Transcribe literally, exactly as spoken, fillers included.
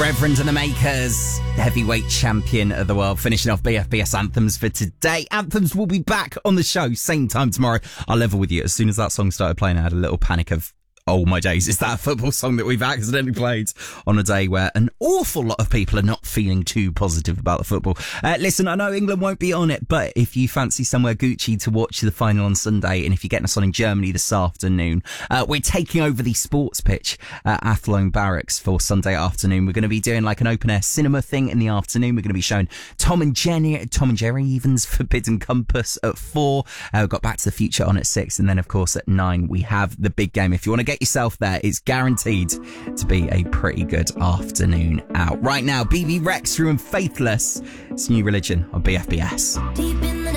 Reverend and the Makers, heavyweight champion of the world, finishing off B F B S Anthems for today. Anthems will be back on the show, same time tomorrow. I'll level with you. As soon as that song started playing, I had a little panic of, oh my days, is that a football song that we've accidentally played on a day where an awful lot of people are not feeling too positive about the football? Uh, listen, I know England won't be on it, but if you fancy somewhere Gucci to watch the final on Sunday, and if you're getting us on in Germany this afternoon, uh, we're taking over the sports pitch at Athlone Barracks for Sunday afternoon. We're going to be doing like an open-air cinema thing in the afternoon. We're going to be showing Tom and Jenny, Tom and Jerry Evans' Forbidden Compass at four. Uh, we've got Back to the Future on at six, and then, of course, at nine, we have the big game. If you want to get yourself there, it's guaranteed to be a pretty good afternoon out. Right now, B B Rex through and Faithless. It's New Religion on B F B S. Deep in